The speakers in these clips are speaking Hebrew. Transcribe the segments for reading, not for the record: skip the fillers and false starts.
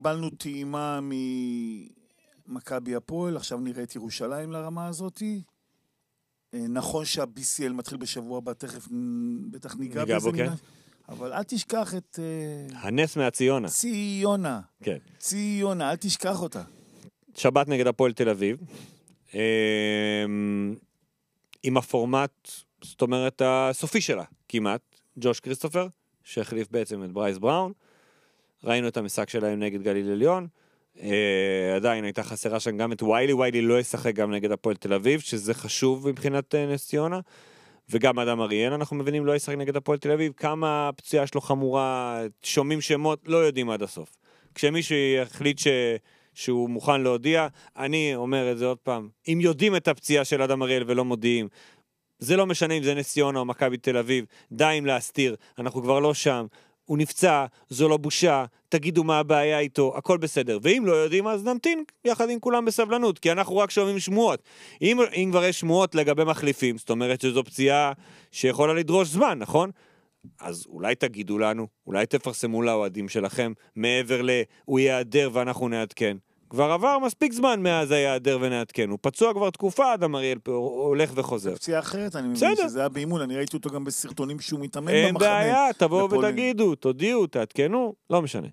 קיבלנו טעימה ממכבי הפועל, עכשיו נראה את ירושלים לרמה הזאת. נכון שה-BCL מתחיל בשבוע הבא, תכף בטח ניגע בזה. כן. אבל אל תשכח את... הנס מהציונה. ציונה. כן. ציונה, אל תשכח אותה. שבת נגד הפועל תל אביב. עם הפורמט, זאת אומרת, הסופי שלה, כמעט. ג'וש כריסטופר, שהחליף בעצם את ברייס בראון. ראינו את המשחק שלהם נגד גליל עליון. עדיין הייתה חסרה שם גם את ויילי. ויילי לא ישחק גם נגד הפועל תל אביב, שזה חשוב מבחינת נס ציונה. וגם אדם אריאל, אנחנו מבינים, לא ישחק נגד הפועל תל אביב. כמה הפציעה שלו חמורה, שומעים שמות, לא יודעים עד הסוף. כשמישהו יחליט שהוא מוכן להודיע, אני אומר את זה עוד פעם, אם יודעים את הפציעה של אדם אריאל ולא מודיעים, זה לא משנה אם זה נס ציונה או מכבי תל אביב, די אם להסתיר, אנחנו כבר לא שם, הוא נפצע, זו לא בושה, תגידו מה הבעיה איתו, הכל בסדר. ואם לא יודעים, אז נמתין יחד עם כולם בסבלנות, כי אנחנו רק שומעים שמועות. אם כבר יש שמועות לגבי מחליפים, זאת אומרת שזו פציעה שיכולה לדרוש זמן, נכון? אז אולי תגידו לנו, אולי תפרסמו לאוהדים שלכם, מעבר הוא יעדר ואנחנו נעדכן. כבר עבר מספיק זמן מאז היעדר ונעדכן. הוא פצוע כבר תקופה, אדם אריאל הולך וחוזר. פציעה אחרת, אני מבין שזה היה באימון, אני ראיתי אותו גם בסרטונים שהוא מתאמן במחנה. אין בעיה, תבואו ותגידו, תודיעו, תעדכנו, לא משנה.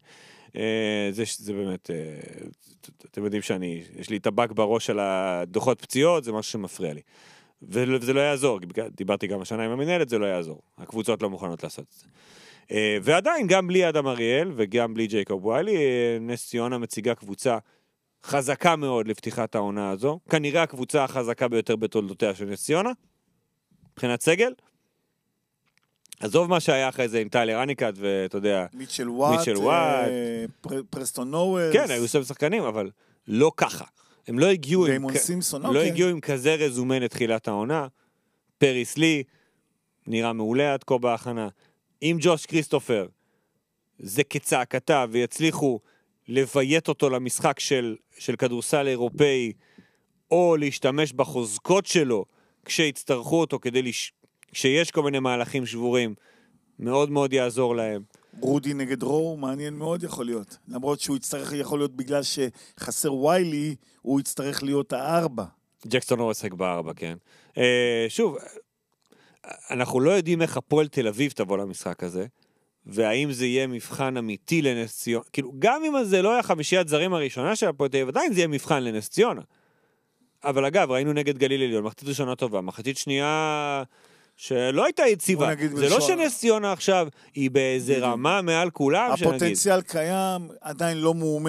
זה באמת, אתם יודעים יש לי טבק בראש על הדוחות פציעות, זה משהו שמפריע לי. וזה לא יעזור, דיברתי גם השנה עם המנהלת, זה לא יעזור. הקבוצות לא מוכנות לעשות את זה. ועדיין, גם בלי אדם אריאל וגם בלי ג'ייקוב ויילי, נס ציונה מציגה קבוצה חזקה מאוד לפתיחת העונה הזו. כנראה הקבוצה החזקה ביותר בתולדותיה של נס ציונה. מבחינת סגל. עזוב מה שהיה אחרי זה עם טיילר אניקאט ואתה יודע... מיטשל וואט, פרסטון נוורס. כן, היו שם שחקנים, אבל לא ככה. הם לא הגיעו עם כזה רזומן לתחילת העונה. פריס לי, נראה מעולה עד כה בהכנה. עם ג'וש כריסטופר, זה כצעקתה, ויצליחו לביית אותו למשחק של כדורסל אירופאי, או להשתמש בחוזקות שלו, כשיצטרכו אותו, כשיש כל מיני מהלכים שבורים, מאוד מאוד יעזור להם. רודי נגד רו, מעניין מאוד יכול להיות. למרות שהוא יכול להיות בגלל שחסר ויילי, הוא יצטרך להיות הארבע. ג'קסון לא ישחק בארבע, כן. שוב, אנחנו לא יודעים איך הפועל תל אביב תבוא למשחק הזה, והאם זה יהיה מבחן אמיתי לנס ציונה. כאילו, גם אם זה לא היה חמישיית זרים הראשונה של הפועל תל אביב, עדיין זה יהיה מבחן לנס ציונה. אבל אגב, ראינו נגד גליל עליון, מחצית ראשונה טובה, מחצית שנייה שלא הייתה יציבה. זה לא שנס ציונה עכשיו היא באיזה רמה מעל כולם, הפוטנציאל קיים, עדיין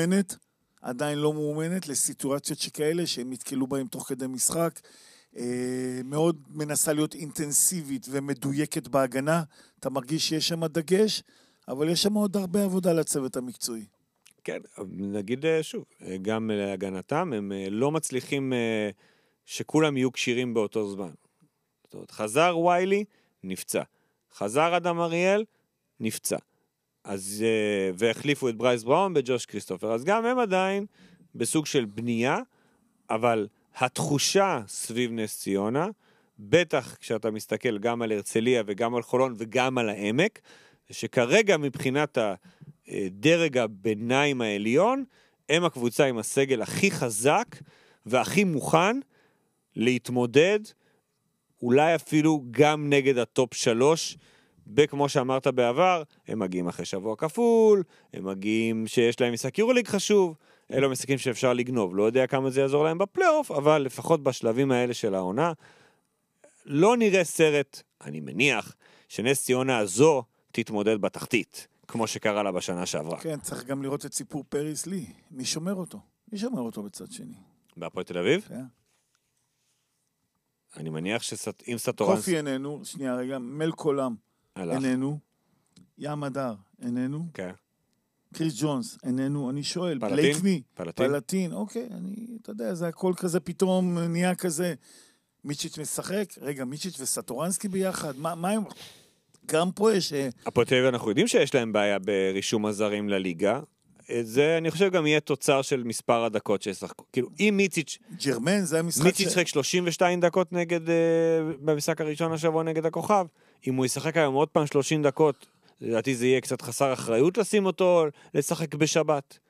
לא מאומנת לסיטואציות שכאלה שהם יתקלו בהם תוך כדי משחק. מאוד מנסה להיות אינטנסיבית ומדויקת בהגנה. אתה מרגיש שיש שם דגש, אבל יש שם עוד הרבה עבודה לצוות המקצועי. כן, נגיד שוב, גם להגנתם, הם לא מצליחים שכולם יהיו קשירים באותו זמן. זאת אומרת, חזר ויילי, נפצע. חזר אדם אריאל, נפצע. אז, והחליפו את ברייס בראון בג'וש כריסטופר. אז גם הם עדיין בסוג של בנייה, אבל התחושה סביב נס ציונה, בטח כשאתה מסתכל גם על הרצליה וגם על חולון וגם על העמק, שכרגע מבחינת הדרג הביניים העליון, הם הקבוצה עם הסגל הכי חזק והכי מוכן להתמודד, אולי אפילו גם נגד הטופ 3, כמו שאמרת בעבר, הם מגיעים אחרי שבוע כפול, הם מגיעים שיש להם משחק יורוליג חשוב, אלו משחקים שאפשר לגנוב, לא יודע כמה זה יעזור להם בפלייאוף, אבל לפחות בשלבים האלה של העונה, לא נראה סרט, אני מניח, שנס ציונה הזו תתמודד בתחתית, כמו שקרה לה בשנה שעברה. כן, צריך גם לראות את סיפור פריס לי. מי שומר אותו? מי שומר אותו בצד שני? בהפועל תל אביב? כן. אני מניח שאם סטורנס... קופי איננו, שנייה רגע, מל קולם איננו, ים הדר איננו, כן. קריס ג'ונס איננו, אני שואל, פלטין? פלטין, אוקיי, אתה יודע, זה הכל כזה פתאום נהיה כזה, מיצ'יץ' משחק, רגע, מיצ'יץ' וסטורנסקי ביחד, מה הם... גם פה יש... הפועל תל אביב אנחנו יודעים שיש להם בעיה ברישום הזרים לליגה, זה אני חושב גם יהיה תוצר של מספר הדקות שישחקו. כאילו, אם מיציץ' ג'רמן, זה המשחק מיציץ' שחק 32 דקות נגד, במשחק הראשון השבוע נגד הכוכב, אם הוא ישחק היום עוד פעם 30 דקות, לדעתי זה יהיה קצת חסר אחריות לשים אותו, לשחק בשבת.